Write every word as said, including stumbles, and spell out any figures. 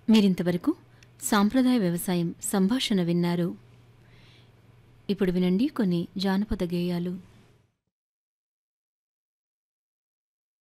మీరింతవరకు సాంప్రదాయ వ్యవసాయం సంభాషణ విన్నారు. ఇప్పుడు వినండి కొన్ని జానపద గేయాలు.